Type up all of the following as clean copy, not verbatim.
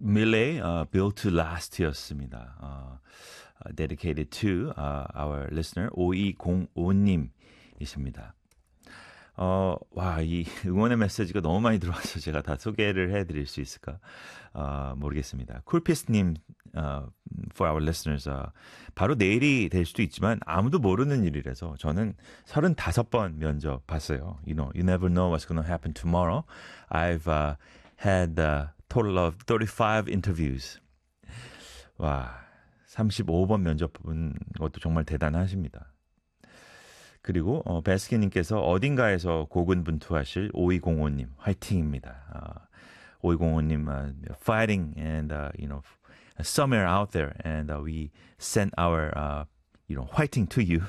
Millet, Built to Last였습니다. Dedicated to our listener 5205님이십니다. 와, 이 응원의 메시지가 너무 많이 들어와서 제가 다 소개를 해드릴 수 있을까 모르겠습니다. 쿨피스님, for our listeners, 바로 내일이 될 수도 있지만 아무도 모르는 일이라서 저는 35번 면접 봤어요. You never know what's going to happen tomorrow. I've had a total of 35 interviews. 와, 35번 면접 본 것도 정말 대단하십니다. 그리고 베스키님께서 어딘가에서 고군분투하실 5205님 화이팅입니다. 5205님 fighting and somewhere out there and we send our fighting to you.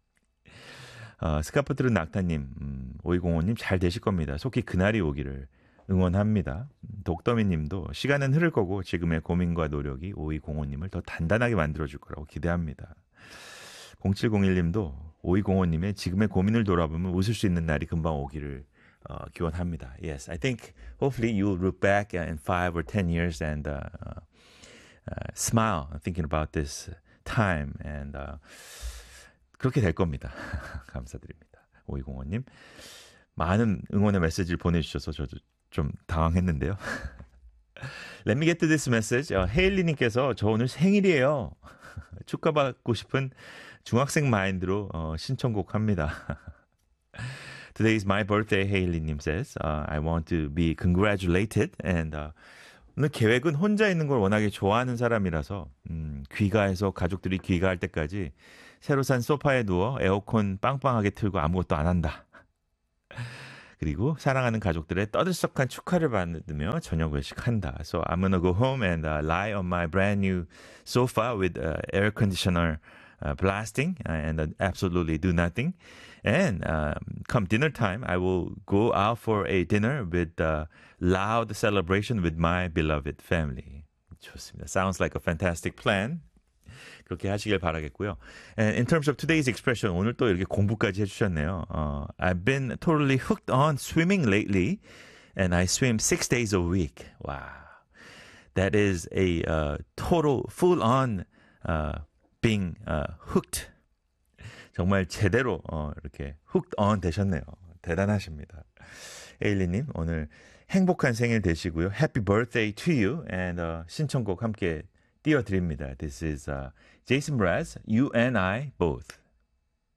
스카프트른 낙타님 5205님 잘 되실 겁니다. 속히 그날이 오기를 응원합니다. 독더미님도 시간은 흐를 거고 지금의 고민과 노력이 5205님을 더 단단하게 만들어줄 거라고 기대합니다. 0701님도 5205님의 지금의 고민을 돌아보면 웃을 수 있는 날이 금방 오기를 기원합니다. Yes, I think hopefully you'll look back in 5 or 10 years and smile thinking about this time and 그렇게 될 겁니다. 감사드립니다. 5205님 많은 응원의 메시지를 보내주셔서 저도 좀 당황했는데요. Let me get to this message. 헤일리님께서 저 오늘 생일이에요. 축하받고 싶은 중학생 마인드로 신청곡 합니다. Today is my birthday, 헤일리님 says. I want to be congratulated. And 오늘 계획은 혼자 있는 걸 워낙에 좋아하는 사람이라서 귀가해서 가족들이 귀가할 때까지 새로 산 소파에 누워 에어컨 빵빵하게 틀고 아무것도 안 한다. 그리고 사랑하는 가족들의 떠들썩한 축하를 받으며 저녁 외식한다. So I'm gonna go home and lie on my brand new sofa with air conditioner blasting and absolutely do nothing. And come dinner time, I will go out for a dinner with loud celebration with my beloved family. 좋습니다. Sounds like a fantastic plan. 그렇게 하시길 바라겠고요. And in terms of today's expression, 오늘 또 이렇게 공부까지 해주셨네요. I've been totally hooked on swimming lately, and I swim 6 days a week. Wow. That is a total, full-on being hooked. 정말 제대로 이렇게 hooked on 되셨네요. 대단하십니다. 에일리님, 오늘 행복한 생일 되시고요. Happy birthday to you. And 신청곡 함께 띄워드립니다. This is Jason Mraz, You and I Both.